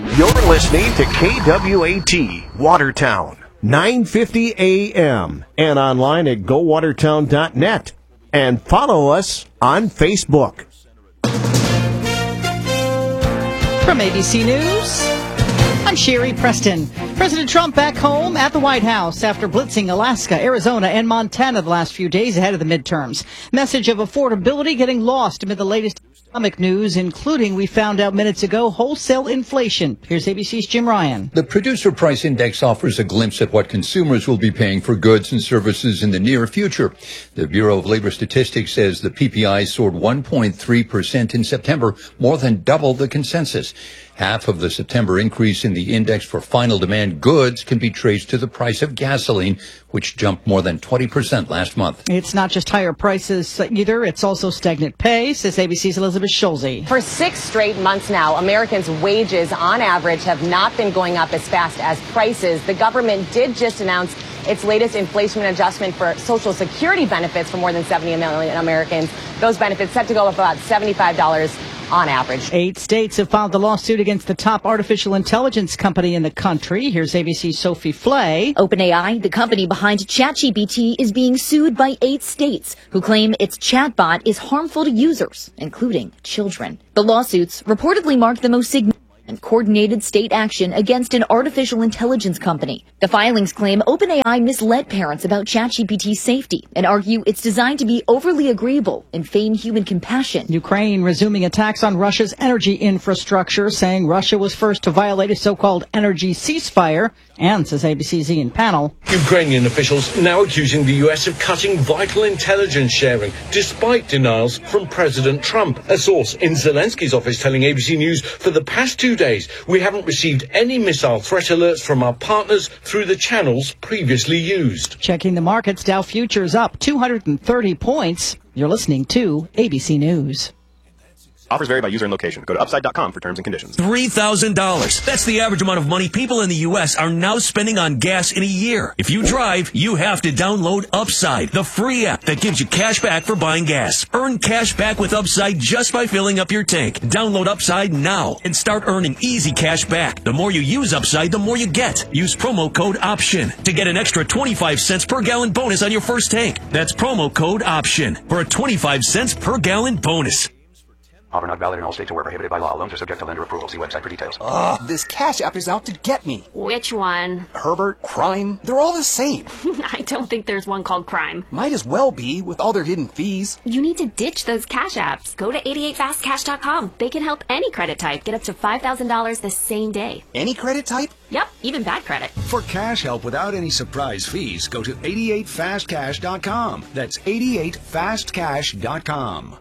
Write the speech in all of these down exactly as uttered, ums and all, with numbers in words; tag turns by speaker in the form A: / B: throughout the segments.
A: You're listening to K W A T, Watertown, nine fifty A M, and online at go watertown dot net. And follow us on Facebook.
B: From A B C News, I'm Sherry Preston. President Trump back home at the White House after blitzing Alaska, Arizona, and Montana the last few days ahead of the midterms. Message of affordability getting lost amid the latest economic news, including, we found out minutes ago, wholesale inflation. Here's A B C's Jim Ryan.
C: The Producer Price Index offers a glimpse at what consumers will be paying for goods and services in the near future. The Bureau of Labor Statistics says the P P I soared one point three percent in September, more than double the consensus. Half of the September increase in the index for final demand goods can be traced to the price of gasoline, which jumped more than twenty percent last month.
B: It's not just higher prices either. It's also stagnant pay, says A B C's Elizabeth Schulze.
D: For six straight months now, Americans' wages on average have not been going up as fast as prices. The government did just announce its latest inflation adjustment for Social Security benefits for more than seventy million Americans. Those benefits set to go up about seventy-five dollars on average.
B: Eight states have filed the lawsuit against the top artificial intelligence company in the country. Here's A B C's Sophie Flay.
E: OpenAI, the company behind ChatGPT, is being sued by eight states who claim its chatbot is harmful to users, including children. The lawsuits reportedly mark the most significant and coordinated state action against an artificial intelligence company. The filings claim OpenAI misled parents about ChatGPT's safety and argue it's designed to be overly agreeable and feign human compassion.
B: Ukraine resuming attacks on Russia's energy infrastructure, saying Russia was first to violate a so-called energy ceasefire, and, says A B C's Ian Pannell,
F: Ukrainian officials now accusing the U S of cutting vital intelligence sharing, despite denials from President Trump. A source in Zelensky's office telling A B C News, for the past two days, we haven't received any missile threat alerts from our partners through the channels previously used.
B: Checking the markets, Dow futures up two hundred thirty points. You're listening to A B C News.
G: Offers vary by user and location. Go to upside dot com for terms and conditions.
H: three thousand dollars. That's the average amount of money people in the U S are now spending on gas in a year. If you drive, you have to download Upside, the free app that gives you cash back for buying gas. Earn cash back with Upside just by filling up your tank. Download Upside now and start earning easy cash back. The more you use Upside, the more you get. Use promo code OPTION to get an extra twenty-five cents per gallon bonus on your first tank. That's promo code OPTION for a twenty-five cents per gallon bonus.
G: Offer not valid in all states or where prohibited by law. Loans are subject to lender approval. See website for details.
I: Ugh, this Cash App is out to get me.
J: Which one?
I: Herbert, Crime, they're all the same.
J: I don't think there's one called Crime.
I: Might as well be, with all their hidden fees.
J: You need to ditch those Cash Apps. Go to eighty-eight fast cash dot com. They can help any credit type get up to five thousand dollars the same day.
I: Any credit type?
J: Yep, even bad credit.
K: For cash help without any surprise fees, go to eighty-eight fast cash dot com. That's eighty-eight fast cash dot com.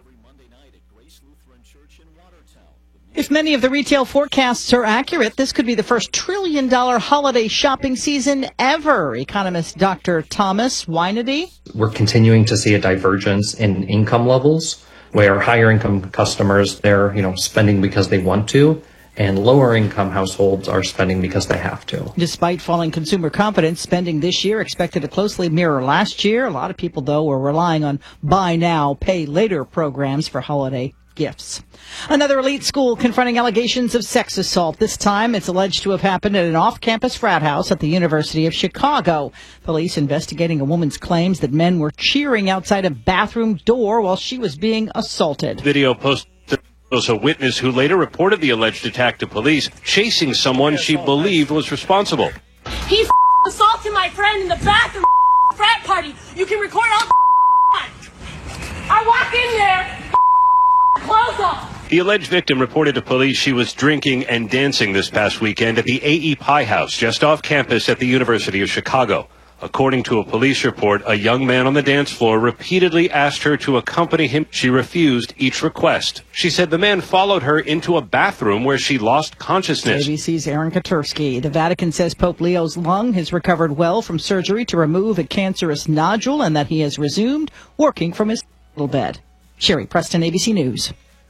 B: If many of the retail forecasts are accurate, this could be the first trillion dollar holiday shopping season ever. Economist Doctor Thomas Weinedy.
L: We're continuing to see a divergence in income levels, where higher income customers, they're, you know, spending because they want to, and lower income households are spending because they have to.
B: Despite falling consumer confidence, spending this year expected to closely mirror last year. A lot of people, though, were relying on buy now, pay later programs for holiday gifts. Another elite school confronting allegations of sex assault. This time, it's alleged to have happened at an off-campus frat house at the University of Chicago. Police investigating a woman's claims that men were cheering outside a bathroom door while she was being assaulted.
M: Video posted shows a witness who later reported the alleged attack to police, chasing someone she believed was responsible.
N: He f- assaulted my friend in the bathroom frat party. You can record all the I walk in there, clothes off.
M: The alleged victim reported to police she was drinking and dancing this past weekend at the A E Pie House just off campus at the University of Chicago. According to a police report, a young man on the dance floor repeatedly asked her to accompany him. She refused each request. She said the man followed her into a bathroom where she lost consciousness.
B: A B C's Aaron Katursky. The Vatican says Pope Leo's lung has recovered well from surgery to remove a cancerous nodule and that he has resumed working from his hospital bed. Sherry Preston, A B C News.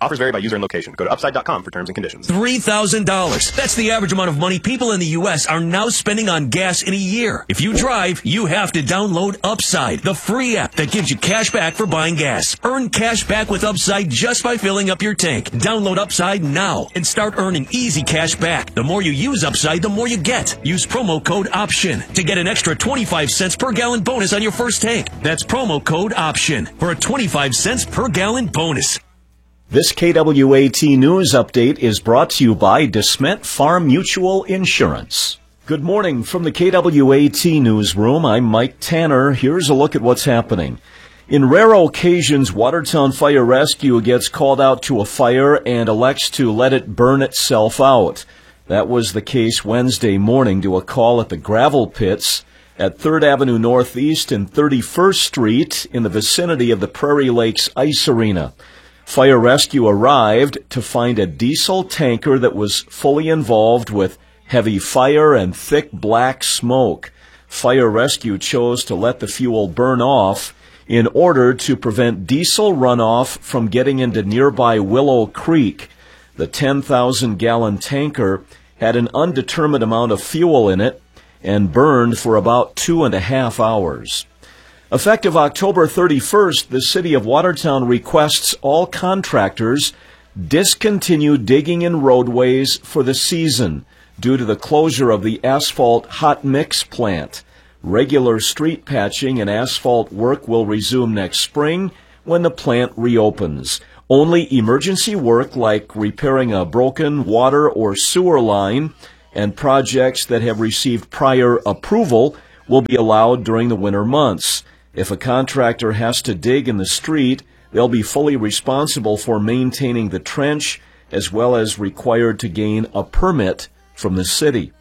O: Offers vary by user and location. Go to upside dot com for terms and conditions.
H: three thousand dollars. That's the average amount of money people in the U S are now spending on gas in a year. If you drive, you have to download Upside, the free app that gives you cash back for buying gas. Earn cash back with Upside just by filling up your tank. Download Upside now and start earning easy cash back. The more you use Upside, the more you get. Use promo code OPTION to get an extra twenty-five cents per gallon bonus on your first tank. That's promo code OPTION for a twenty-five cents per gallon bonus.
P: This K W A T News Update is brought to you by DeSmet Farm Mutual Insurance. Good morning from the K W A T Newsroom. I'm Mike Tanner. Here's a look at what's happening. In rare occasions, Watertown Fire Rescue gets called out to a fire and elects to let it burn itself out. That was the case Wednesday morning to a call at the gravel pits at third Avenue Northeast and thirty-first Street in the vicinity of the Prairie Lakes Ice Arena. Fire Rescue arrived to find a diesel tanker that was fully involved with heavy fire and thick black smoke. Fire Rescue chose to let the fuel burn off in order to prevent diesel runoff from getting into nearby Willow Creek. The ten thousand gallon tanker had an undetermined amount of fuel in it and burned for about two and a half hours. Effective October thirty-first, the City of Watertown requests all contractors discontinue digging in roadways for the season due to the closure of the asphalt hot mix plant. Regular street patching and asphalt work will resume next spring when the plant reopens. Only emergency work like repairing a broken water or sewer line and projects that have received prior approval will be allowed during the winter months. If a contractor has to dig in the street, they'll be fully responsible for maintaining the trench as well as required to gain a permit from the city.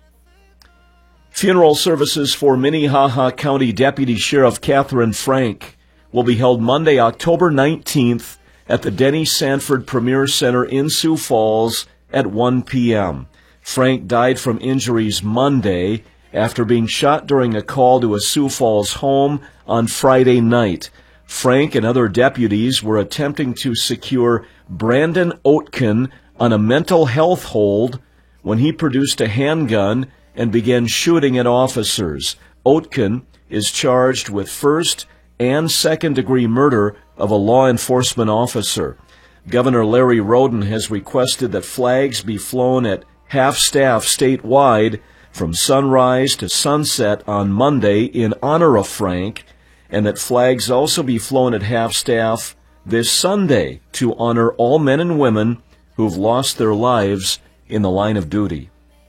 P: Funeral services for Minnehaha County Deputy Sheriff Catherine Frank will be held Monday, October nineteenth at the Denny Sanford Premier Center in Sioux Falls at one p.m. Frank died from injuries Monday after being shot during a call to a Sioux Falls home on Friday night. Frank and other deputies were attempting to secure Brandon Oetken on a mental health hold when he produced a handgun and began shooting at officers. Oetken is charged with first and second degree murder of a law enforcement officer. Governor Larry Roden has requested that flags be flown at half-staff statewide from sunrise to sunset on Monday in honor of Frank, and that flags also be flown at half-staff this Sunday to honor all men and women who've lost their lives in the line of duty.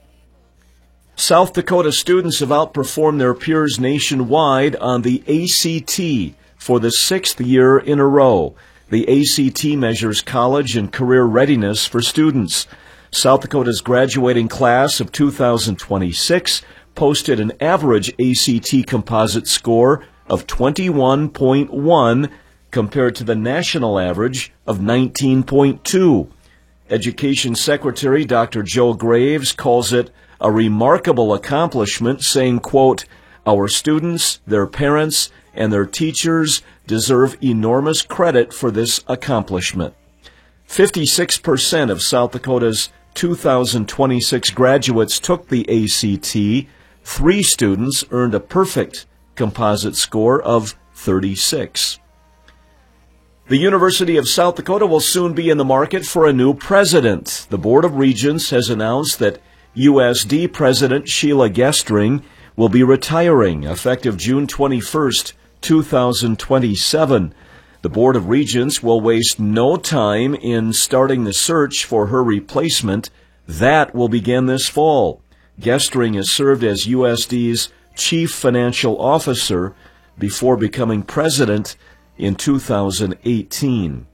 P: South Dakota students have outperformed their peers nationwide on the A C T for the sixth year in a row. The A C T measures college and career readiness for students. South Dakota's graduating class of two thousand twenty-six posted an average A C T composite score of twenty-one point one compared to the national average of nineteen point two. Education Secretary Doctor Joe Graves calls it a remarkable accomplishment, saying, quote, "Our students, their parents, and their teachers deserve enormous credit for this accomplishment." fifty-six percent of South Dakota's two thousand twenty-six graduates took the A C T. Three students earned a perfect composite score of thirty-six. The University of South Dakota will soon be in the market for a new president. The Board of Regents has announced that U S D President Sheila Gestring will be retiring effective June twenty-first, two thousand twenty-seven. The Board of Regents will waste no time in starting the search for her replacement. That will begin this fall. Gestring has served as U S D's Chief Financial Officer before becoming president in two thousand eighteen.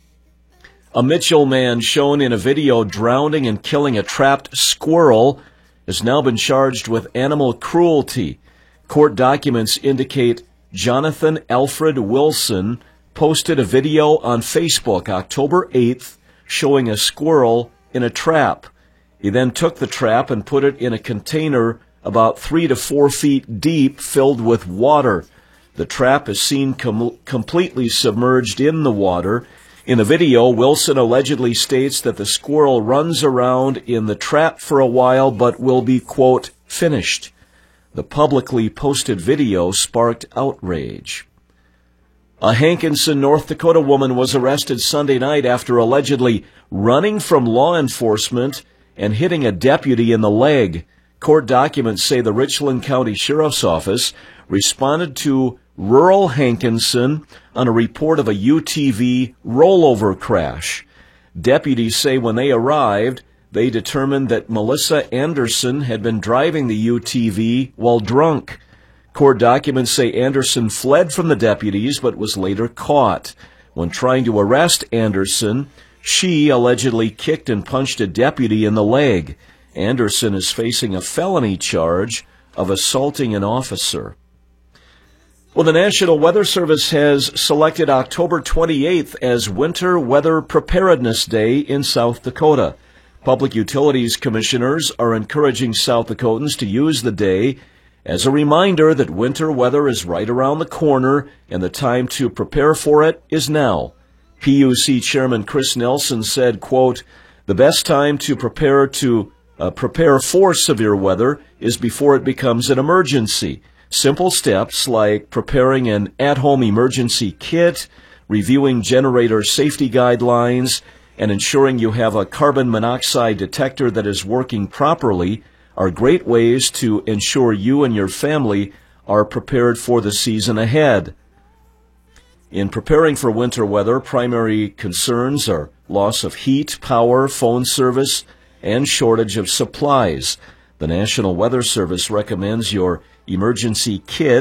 P: A Mitchell man shown in a video drowning and killing a trapped squirrel has now been charged with animal cruelty. Court documents indicate Jonathan Alfred Wilson posted a video on Facebook October eighth showing a squirrel in a trap. He then took the trap and put it in a container about three to four feet deep filled with water. The trap is seen com- completely submerged in the water. In the video, Wilson allegedly states that the squirrel runs around in the trap for a while but will be, quote, finished. The publicly posted video sparked outrage. A Hankinson, North Dakota woman was arrested Sunday night after allegedly running from law enforcement and hitting a deputy in the leg. Court documents say the Richland County Sheriff's Office responded to rural Hankinson on a report of a U T V rollover crash. Deputies say when they arrived, they determined that Melissa Anderson had been driving the U T V while drunk. Court documents say Anderson fled from the deputies but was later caught. When trying to arrest Anderson, she allegedly kicked and punched a deputy in the leg. Anderson is facing a felony charge of assaulting an officer. Well, the National Weather Service has selected October twenty-eighth as Winter Weather Preparedness Day in South Dakota. Public Utilities Commissioners are encouraging South Dakotans to use the day as a reminder that winter weather is right around the corner and the time to prepare for it is now. P U C Chairman Chris Nelson said, quote, the best time to prepare to uh, prepare for severe weather is before it becomes an emergency. Simple steps like preparing an at-home emergency kit, reviewing generator safety guidelines, and ensuring you have a carbon monoxide detector that is working properly are great ways to ensure you and your family are prepared for the season ahead. In preparing for winter weather, primary concerns are loss of heat, power, phone service, and shortage of supplies. The National Weather Service recommends your emergency kit